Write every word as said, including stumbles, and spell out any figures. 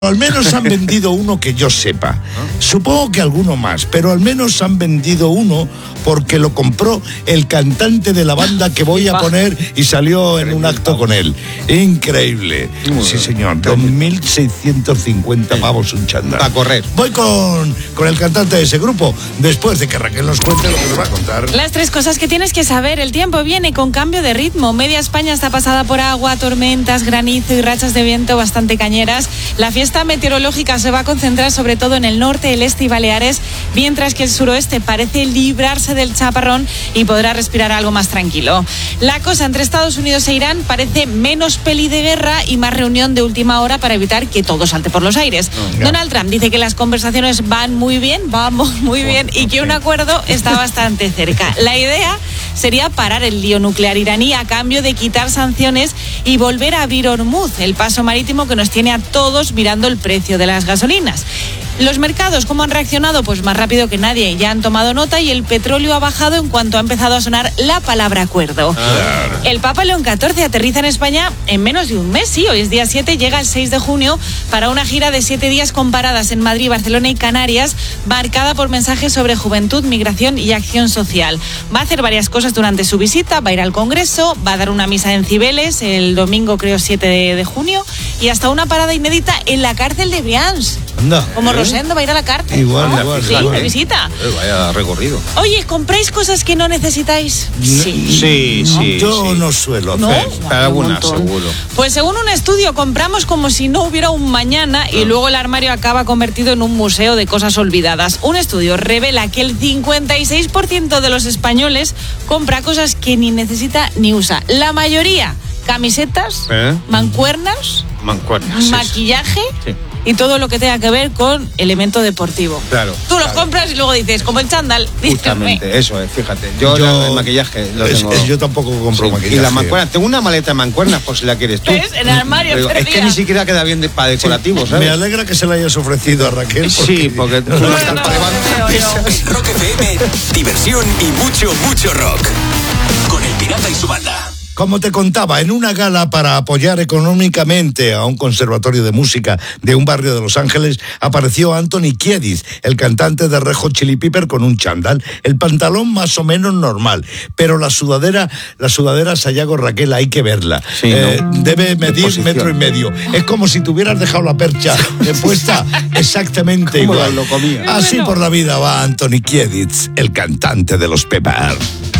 Al menos han vendido uno que yo sepa. Supongo que alguno más, pero al menos han vendido uno porque lo compró el cantante de la banda que voy a poner y salió en un acto con él. Increíble. Sí, señor. dos mil seiscientos cincuenta pavos un chándal. A correr. Voy con, con el cantante de ese grupo, después de que Raquel nos cuente lo que nos va a contar. Las tres cosas que tienes que saber. El tiempo viene con cambio de ritmo. Media España está pasada por agua, tormentas, granizo y rachas de viento bastante cañeras. La fiesta La meteorológica se va a concentrar sobre todo en el norte, el este y Baleares, mientras que el suroeste parece librarse del chaparrón y podrá respirar algo más tranquilo. La cosa entre Estados Unidos e Irán parece menos peli de guerra y más reunión de última hora para evitar que todo salte por los aires. Oh, Donald Trump dice que las conversaciones van muy bien, vamos muy bien, y que un acuerdo está bastante cerca. La idea sería parar el lío nuclear iraní a cambio de quitar sanciones y volver a abrir Hormuz, el paso marítimo que nos tiene a todos mirando el precio de las gasolinas. Los mercados, ¿cómo han reaccionado? Pues más rápido que nadie, ya han tomado nota y el petróleo ha bajado en cuanto ha empezado a sonar la palabra acuerdo. Claro. El Papa León catorce aterriza en España en menos de un mes, sí, hoy es día siete, llega el seis de junio para una gira de siete días con paradas en Madrid, Barcelona y Canarias, marcada por mensajes sobre juventud, migración y acción social. Va a hacer varias cosas durante su visita, va a ir al Congreso, va a dar una misa en Cibeles el domingo, creo, siete de junio, y hasta una parada inédita en la cárcel de Brians. Anda. Como Rosendo va a ir a la cárcel. Igual, ¿no? igual. Sí, igual. de visita. Eh, vaya recorrido. Oye, ¿compráis cosas que no necesitáis? Sí. Sí, ¿No? sí. Yo sí. no suelo ¿No? hacer. Pero algunas, seguro. Pues según un estudio, compramos como si no hubiera un mañana y luego el armario acaba convertido en un museo de cosas olvidadas. Un estudio revela que el cincuenta y seis por ciento de los españoles compra cosas que ni necesita ni usa. La mayoría, camisetas, ¿Eh? mancuernas, Mancuernas. maquillaje. Sí. Y todo lo que tenga que ver con elemento deportivo. Claro. Tú los claro. compras y luego dices, como el chándal. Justamente, eso es, fíjate. Yo, Yo- el maquillaje lo Es- tengo. es- yo tampoco compro Sí, maquillaje. Y las mancuernas, tengo una maleta de mancuernas por si la quieres tú. ¿Ves? En el armario, Pero es que perdida. ni siquiera queda bien de, para decorativo, ¿sabes? Me alegra que se la hayas ofrecido a Raquel. Sí, porque tú no Bueno, estás no, probando. no, no. En Rock F M, diversión y mucho, mucho rock. Con El Pirata y su banda. Como te contaba, en una gala para apoyar económicamente a un conservatorio de música de un barrio de Los Ángeles, apareció Anthony Kiedis, el cantante de Red Hot Chili Pepper, con un chándal, el pantalón más o menos normal, pero la sudadera, la sudadera Sayago, Raquel, hay que verla. Sí, Eh, ¿no? debe medir Posición. metro y medio. Es como si te hubieras dejado la percha eh, puesta exactamente ¿Cómo igual. lo comía? Así Bueno. por la vida va Anthony Kiedis, el cantante de los Pepper.